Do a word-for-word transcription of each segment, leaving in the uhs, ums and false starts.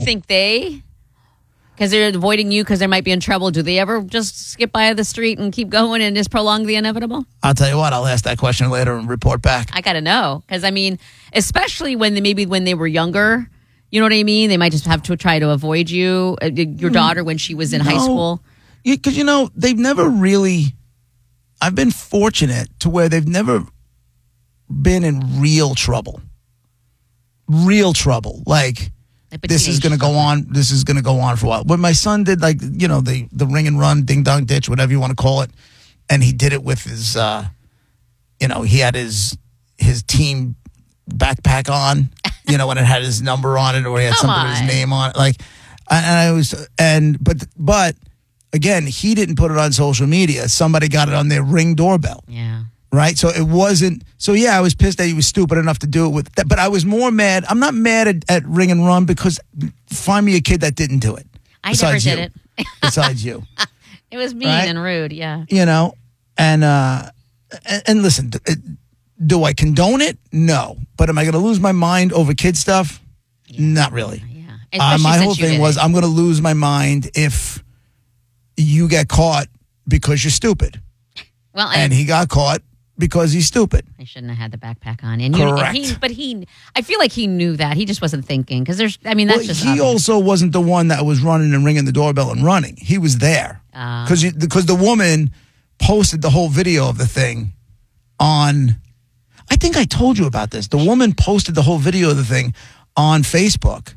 think they, because they're avoiding you because they might be in trouble, do they ever just skip by the street and keep going and just prolong the inevitable? I'll tell you what, I'll ask that question later and report back. I got to know. Because, I mean, especially when they, maybe when they were younger, you know what I mean? They might just have to try to avoid you, uh, your daughter, when she was in no. high school. Because, you know, they've never really, I've been fortunate to where they've never been in real trouble. Real trouble. Like, Like this is going to go on. This is going to go on for a while. When my son did, like, you know, the, the ring and run, ding dong ditch, whatever you want to call it, and he did it with his, uh, you know, he had his his team backpack on, you know, and it had his number on it, or he had Come something with on. his name on it. Like, and I was, and but but again, he didn't put it on social media. Somebody got it on their Ring doorbell. Yeah. Right? So it wasn't, so yeah, I was pissed that he was stupid enough to do it with that, but I was more mad. I'm not mad at, at Ring and Run because find me a kid that didn't do it. I never did you. it. Besides you. It was mean Right? and rude, yeah. You know, and, uh, and, and listen, d- do I condone it? No. But am I going to lose my mind over kid stuff? Not really. Yeah. Uh, Especially my since whole you thing did was it. I'm going to lose my mind if you get caught because you're stupid. Well, And and he got caught because he's stupid. I shouldn't have had the backpack on. And, you, and Correct. he, but he, I feel like he knew that. He just wasn't thinking. Because there's, I mean, that's Well, just he obvious. also wasn't the one that was running and ringing the doorbell and running. He was there Ah. because because the woman posted the whole video of the thing on. I think I told you about this. The woman posted the whole video of the thing on Facebook.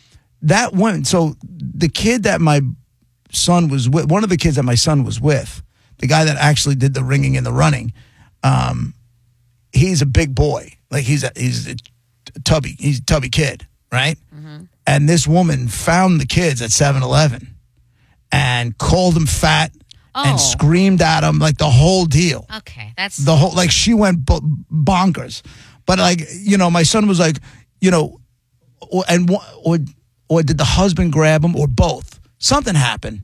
That one. So the kid that my son was with, one of the kids that my son was with, the guy that actually did the ringing and the running, um, he's a big boy. Like he's a he's a tubby. He's a tubby kid, right? Mm-hmm. And this woman found the kids at seven eleven and called them fat Oh. and screamed at them, like the whole deal. Okay, that's The whole, like she went bo- bonkers. But like, you know, my son was like, you know, or, and or or did the husband grab him or both? Something happened,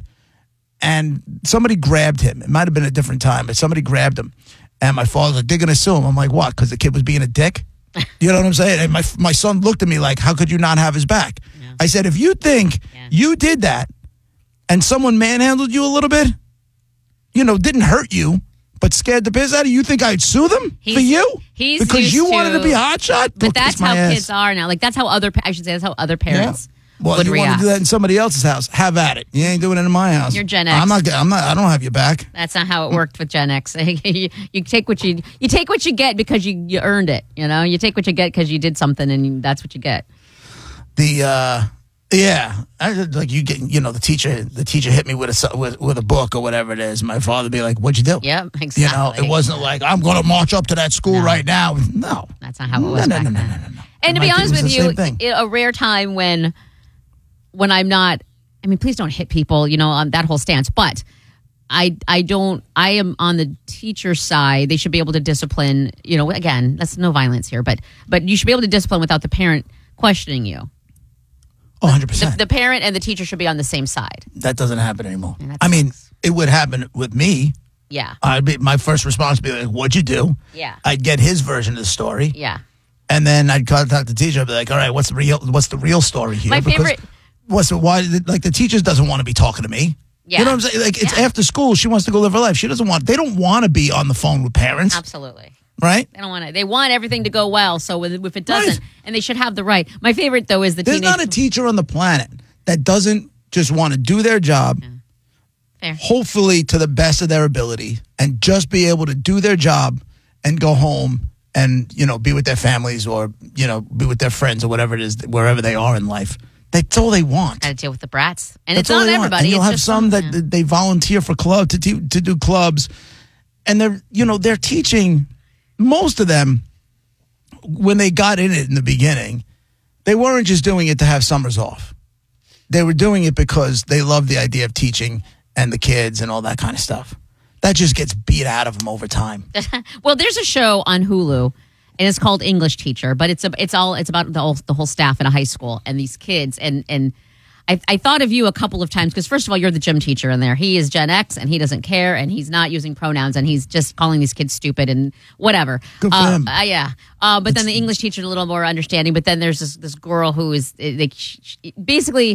and somebody grabbed him. It might have been a different time, but somebody grabbed him. And my father's like, they're gonna sue him. I'm like, what? Because the kid was being a dick. You know what I'm saying? And my my son looked at me like, how could you not have his back? Yeah. I said, if you think Yeah. you did that, and someone manhandled you a little bit, you know, didn't hurt you, but scared the piss out of you, you think I'd sue them He's- for you? he's because used you wanted to to- be hotshot? But that's how kids are now. Like that's how other, I should say, that's how other parents Well, would you react. want to do that in somebody else's house? Have at it. You ain't doing it in my house. You're Gen X. I'm not. I'm not. I don't have your back. That's not how it worked with Gen X. you, you take what you you take what you get because you, you earned it. You know, you take what you get because you did something, and you, that's what you get. The uh, yeah, I, like you get. You know, the teacher. The teacher hit me with a with, with a book or whatever it is. My father be like, "What'd you do?" Yep, exactly. You know, it wasn't like I'm going to march up to that school No. right now. No, That's not how it was no, back no, no, then. no, no, no, no. And to My be kid honest was with the you, same thing. i- a rare time when when I'm not. I mean, please don't hit people. You know, on that whole stance, but. I I don't I am on the teacher side. They should be able to discipline, you know, again, that's no violence here, but but you should be able to discipline without the parent questioning you. Oh, one hundred The, percent. the parent and the teacher should be on the same side. That doesn't happen anymore. And that I mean, sucks. it would happen with me. Yeah. I'd be my first response would be like, "What'd you do?" Yeah. I'd get his version of the story. Yeah. And then I'd contact the teacher. I'd be like, "All right, what's the real? What's the real story here?" My Because favorite- What's the why? Like the teacher doesn't want to be talking to me. Yeah. You know what I'm saying? Like it's Yeah. after school. She wants to go live her life. She doesn't want. They don't want to be on the phone with parents, Absolutely. right? They don't want to. They want everything to go well. So if if it doesn't, Right. and they should have the right. My favorite though is the There's teenage. not a teacher on the planet that doesn't just want to do their job, Fair. hopefully to the best of their ability, and just be able to do their job and go home and you know be with their families or you know be with their friends or whatever it is wherever they are in life. That's all they want. Got to deal with the brats, and That's it's all not they want. everybody. And you'll it's have just some that yeah. that they volunteer for club to do, to do clubs, and they're you know they're teaching. Most of them, when they got in it in the beginning, they weren't just doing it to have summers off. They were doing it because they loved the idea of teaching and the kids and all that kind of stuff. That just gets beat out of them over time. Well, there's a show on Hulu, and it's called English Teacher, but it's a, it's all it's about the whole, the whole staff in a high school and these kids. And and I, I thought of you a couple of times because first of all, you're the gym teacher in there. He is Gen X, and he doesn't care, and he's not using pronouns, and he's just calling these kids stupid and whatever. Good for uh, him. Uh, yeah, uh, but then the English teacher is a little more understanding. But then there's this this girl who is uh, like she, she- basically